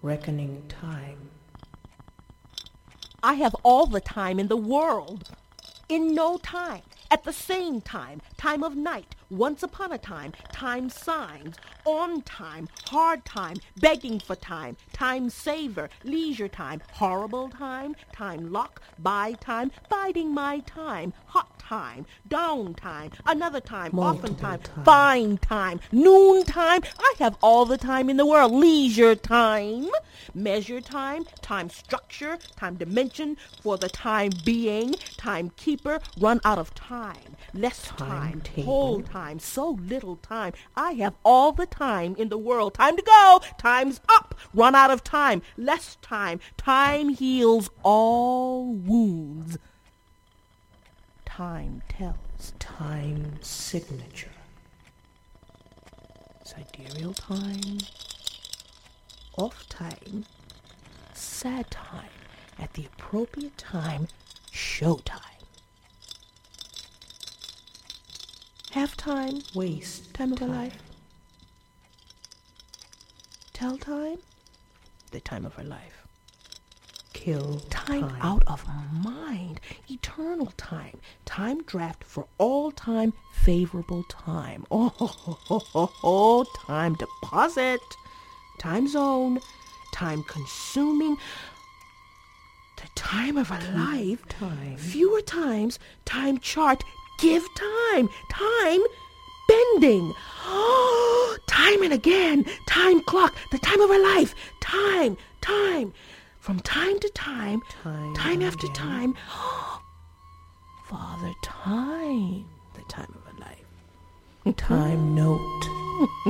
reckoning time. I have all the time in the world. In no time, at the same time, time of night, once upon a time, time signs, on time, hard time, begging for time, time saver, leisure time, horrible time, time lock, buy time, biding my time, hot time, down time, another time, often time, fine time, noon time. I have all the time in the world. Leisure time, measure time, time structure, time dimension, for the time being, timekeeper, run out of time, less time, whole time, so little time. I have all the time in the world. Time to go. Time's up. Run out of time. Less time. Time heals all wounds. Time tells. Time signature. Sidereal time. Off time. Sad time. At the appropriate time. Showtime. Half time. Waste Time of time. our life. Tell time. The time of our life. Kill Time out of mind. Eternal time. Time draft for all time. Favorable time. Oh, time deposit. Time zone. Time consuming. The time of our life. Time. Fewer times. Time chart. Give time. Time bending. Time and again. Time clock. The time of our life. Time. From time to time. Time after again. time. Father Time. The time of our life. Time note.